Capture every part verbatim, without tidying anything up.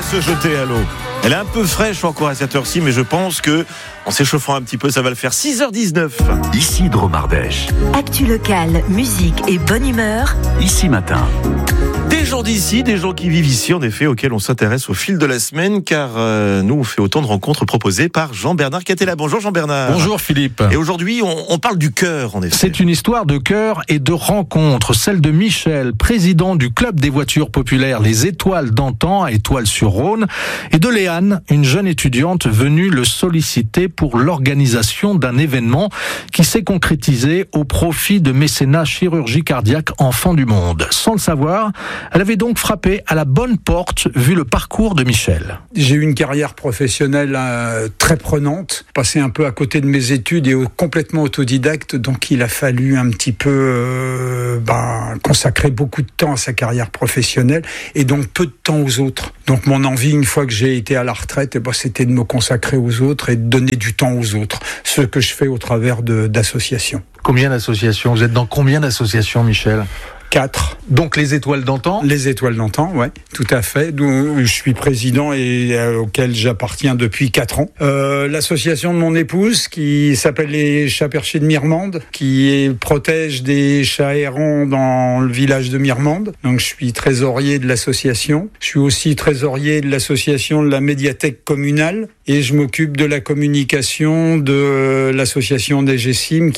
se jeter à l'eau. Elle est un peu fraîche encore à cette heure-ci, mais je pense que en s'échauffant un petit peu, ça va le faire. six heures dix-neuf. Ici Dromardèche. Actu locale, musique et bonne humeur. Ici Matin. Des gens d'ici, des gens qui vivent ici, en effet, auxquels on s'intéresse au fil de la semaine, car euh, nous, on fait autant de rencontres proposées par Jean-Bernard Catella. Bonjour Jean-Bernard. Bonjour Philippe. Et aujourd'hui, on, on parle du cœur, en effet. C'est une histoire de cœur et de rencontre, celle de Michel, président du club des voitures populaires Les Étoiles d'Antan, à Étoile-sur-Rhône, et de Léane, une jeune étudiante venue le solliciter pour l'organisation d'un événement qui s'est concrétisé au profit de mécénat chirurgie cardiaque Enfants du Monde. Sans le savoir, elle avait donc frappé à la bonne porte, vu le parcours de Michel. J'ai eu une carrière professionnelle euh, très prenante, passé un peu à côté de mes études et euh, complètement autodidacte, donc il a fallu un petit peu euh, ben, consacrer beaucoup de temps à sa carrière professionnelle et donc peu de temps aux autres. Donc mon envie, une fois que j'ai été à la retraite, eh ben, c'était de me consacrer aux autres et de donner du temps aux autres, ce que je fais au travers de, d'associations. Combien d'associations ? Vous êtes dans combien d'associations, Michel ? Quatre. Donc les Étoiles d'Antan ? Les Étoiles d'Antan, ouais, tout à fait. D'où je suis président et euh, auquel j'appartiens depuis quatre ans. Euh, l'association de mon épouse qui s'appelle les Chats Perchés de Mirmande, qui est, protège des chats errants dans le village de Mirmande. Donc je suis trésorier de l'association. Je suis aussi trésorier de l'association de la médiathèque communale et je m'occupe de la communication de l'association des Gessim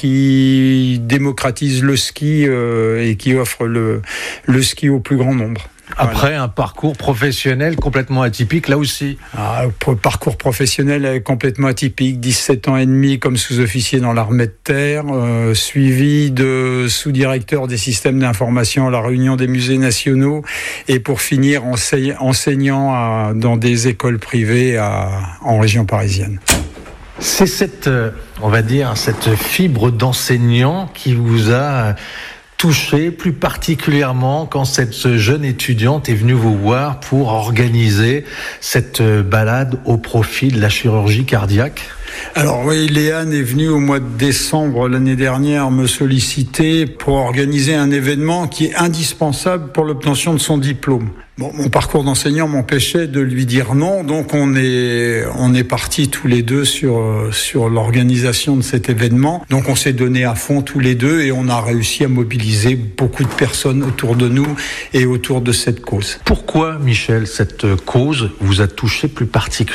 qui démocratise le ski euh, et qui offre Le, le ski au plus grand nombre. Après voilà. Un parcours professionnel complètement atypique, là aussi. Ah, parcours professionnel complètement atypique, dix-sept ans et demi comme sous-officier dans l'armée de terre, euh, suivi de sous-directeur des systèmes d'information à la Réunion des musées nationaux, et pour finir enseigne, enseignant à, dans des écoles privées à, en région parisienne. C'est cette, on va dire, cette fibre d'enseignant qui vous a touché plus particulièrement quand cette jeune étudiante est venue vous voir pour organiser cette balade au profit de la chirurgie cardiaque? Alors oui, Léane est venue au mois de décembre l'année dernière me solliciter pour organiser un événement qui est indispensable pour l'obtention de son diplôme. Bon, mon parcours d'enseignant m'empêchait de lui dire non, donc on est on est partis tous les deux sur sur l'organisation de cet événement. Donc on s'est donné à fond tous les deux et on a réussi à mobiliser beaucoup de personnes autour de nous et autour de cette cause. Pourquoi, Michel, cette cause vous a touché plus particulièrement ?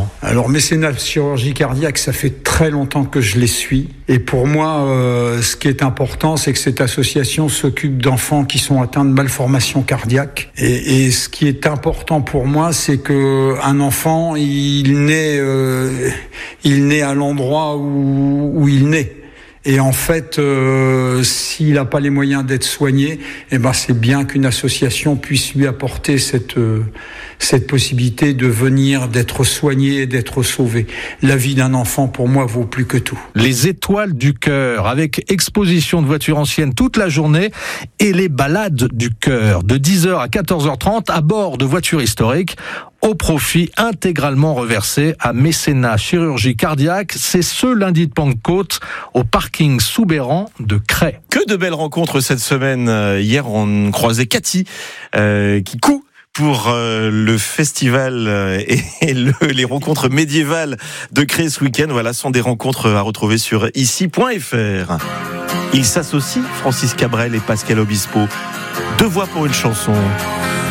Alors mécénat chirurgie cardiaque, ça fait très longtemps que je les suis. Et pour moi, euh, ce qui est important, c'est que cette association s'occupe d'enfants qui sont atteints de malformations cardiaques. Et, et ce qui est important pour moi, c'est que un enfant, il naît, euh, il naît à l'endroit où, où il naît. Et en fait, euh, s'il n'a pas les moyens d'être soigné, eh ben c'est bien qu'une association puisse lui apporter cette euh, cette possibilité de venir, d'être soigné et d'être sauvé. La vie d'un enfant, pour moi, vaut plus que tout. Les Étoiles du Cœur, avec exposition de voitures anciennes toute la journée et les balades du cœur de dix heures à quatorze heures trente à bord de voitures historiques, au profit intégralement reversé à mécénat chirurgie cardiaque. C'est ce lundi de Pentecôte au parking Soubeyran de Cray. Que de belles rencontres cette semaine. Hier, on croisait Cathy euh, qui coud pour euh, le festival euh, et, et le, les rencontres médiévales de Cray ce week-end. Voilà, sont des rencontres à retrouver sur ici point f r. Ils s'associent, Francis Cabrel et Pascal Obispo. Deux voix pour une chanson.